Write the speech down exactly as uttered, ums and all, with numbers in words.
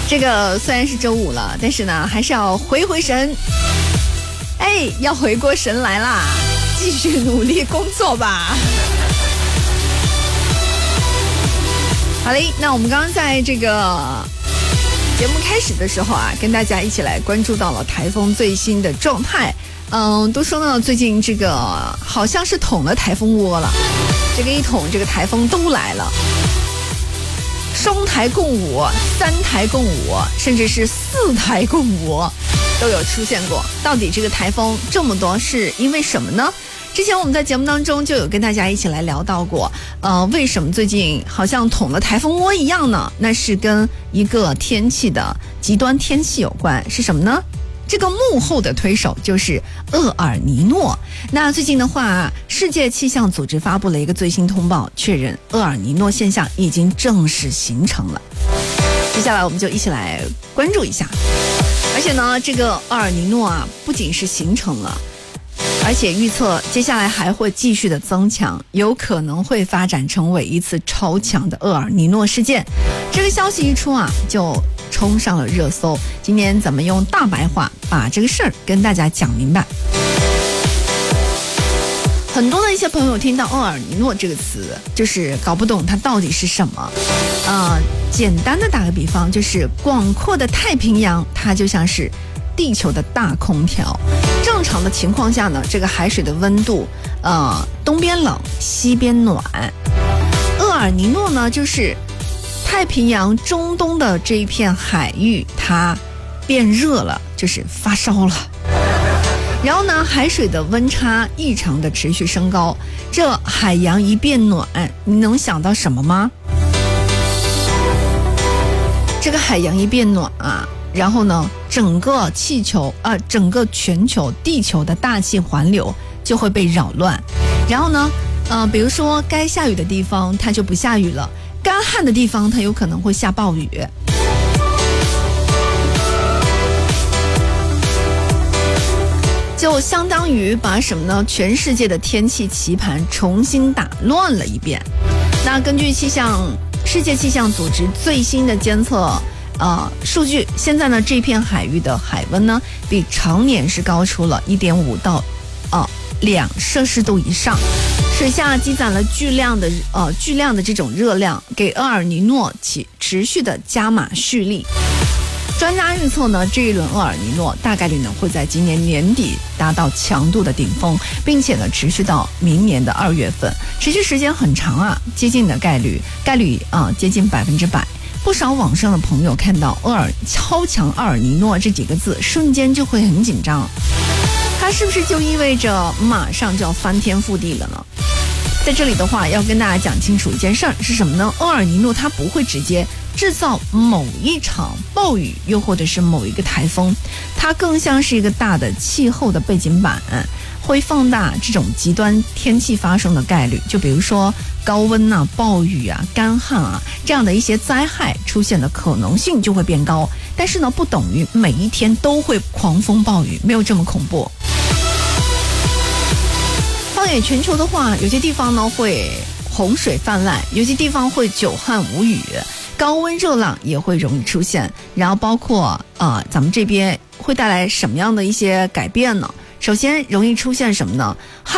这个虽然是周五了，但是呢，还是要回回神。哎，要回过神来啦，继续努力工作吧。好嘞，那我们刚刚在这个节目开始的时候啊，跟大家一起来关注到了台风最新的状态。嗯，都说呢，最近这个好像是捅了台风窝了，这个一捅，这个台风都来了。双台共舞、三台共舞，甚至是四台共舞都有出现过。到底这个台风这么多是因为什么呢？之前我们在节目当中就有跟大家一起来聊到过，呃，为什么最近好像捅了台风窝一样呢？那是跟一个天气的极端天气有关，是什么呢？这个幕后的推手就是厄尔尼诺。那最近的话，世界气象组织发布了一个最新通报，确认厄尔尼诺现象已经正式形成了。接下来我们就一起来关注一下。而且呢，这个厄尔尼诺啊，不仅是形成了，而且预测接下来还会继续的增强，有可能会发展成为一次超强的厄尔尼诺事件。这个消息一出啊，就冲上了热搜。今天咱们用大白话把这个事儿跟大家讲明白。很多的一些朋友听到厄尔尼诺这个词，就是搞不懂它到底是什么。呃，简单的打个比方，就是广阔的太平洋，它就像是地球的大空调。正常的情况下呢，这个海水的温度，呃，东边冷，西边暖。厄尔尼诺呢，就是太平洋中东的这一片海域，它变热了，就是发烧了。然后呢，海水的温差异常的持续升高，这海洋一变暖，你能想到什么吗？这个海洋一变暖啊，然后呢，整个气球呃，整个全球地球的大气环流就会被扰乱。然后呢，呃，比如说该下雨的地方它就不下雨了，干旱的地方它有可能会下暴雨。就相当于把什么呢？全世界的天气棋盘重新打乱了一遍。那根据气象世界气象组织最新的监测呃数据，现在呢这片海域的海温呢比常年是高出了 一点五到呃两摄氏度以上，水下积攒了巨量的呃巨量的这种热量，给厄尔尼诺起持续的加码蓄力。专家预测呢，这一轮厄尔尼诺大概率呢会在今年年底达到强度的顶峰，并且呢持续到明年的二月份，持续时间很长啊，接近的概率概率啊、呃、接近百分之百。不少网上的朋友看到厄尔超强厄尔尼诺这几个字，瞬间就会很紧张，它是不是就意味着马上就要翻天覆地了呢？在这里的话，要跟大家讲清楚一件事儿是什么呢？厄尔尼诺它不会直接制造某一场暴雨，又或者是某一个台风，它更像是一个大的气候的背景板，会放大这种极端天气发生的概率。就比如说高温啊、暴雨啊、干旱啊这样的一些灾害出现的可能性就会变高，但是呢，不等于每一天都会狂风暴雨，没有这么恐怖。放眼全球的话，有些地方呢会洪水泛滥，有些地方会久旱无雨，高温热浪也会容易出现。然后包括呃，咱们这边会带来什么样的一些改变呢？首先容易出现什么呢？